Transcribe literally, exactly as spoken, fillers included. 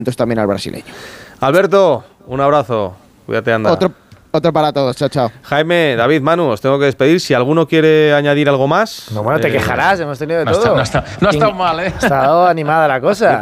entonces también al brasileño. Alberto, un abrazo. Cuídate, anda. Otro, otro para todos. Chao, chao. Jaime, David, Manu, os tengo que despedir. Si alguno quiere añadir algo más... No, bueno, te eh, quejarás, hemos tenido de No todo. está, no está, no ha estado mal, ¿eh? Ha estado animada la cosa.